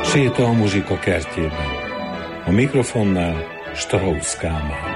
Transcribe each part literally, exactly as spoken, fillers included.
Séta a muzsika kertjében. A mikrofonnál Strauss Kálmán.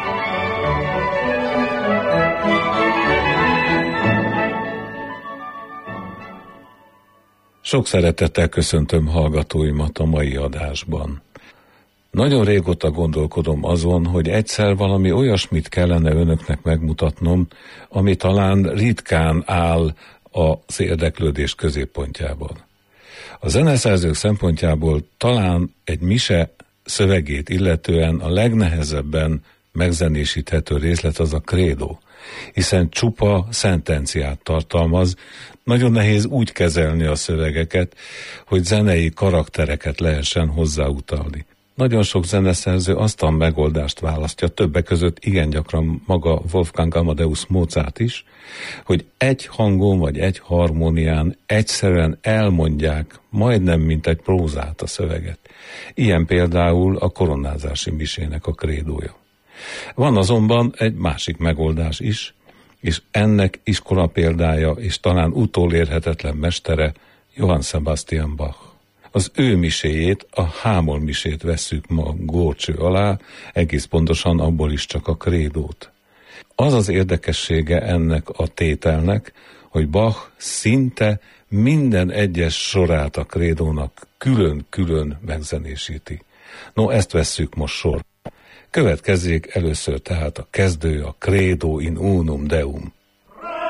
Sok szeretettel köszöntöm hallgatóimat a mai adásban. Nagyon régóta gondolkodom azon, hogy egyszer valami olyasmit kellene önöknek megmutatnom, ami talán ritkán áll az érdeklődés középpontjában. A zeneszerzők szempontjából talán egy mise szövegét illetően a legnehezebben megzenésíthető részlet az a krédó, hiszen csupa szentenciát tartalmaz, nagyon nehéz úgy kezelni a szövegeket, hogy zenei karaktereket lehessen hozzáutalni. Nagyon sok zeneszerző azt a megoldást választja, többek között igen gyakran maga Wolfgang Amadeus Mozart is, hogy egy hangon vagy egy harmónián egyszerűen elmondják, majdnem mint egy prózát a szöveget. Ilyen például a koronázási misének a krédója. Van azonban egy másik megoldás is, és ennek iskola példája és talán utolérhetetlen mestere Johann Sebastian Bach. Az ő miséjét, a Hámol misét vesszük ma górcső alá, egész pontosan abból is csak a krédót. Az az érdekessége ennek a tételnek, hogy Bach szinte minden egyes sorát a krédónak külön-külön megzenésíti. No, ezt vesszük most sorba. Következzék először tehát a kezdő, a Credo in unum Deum.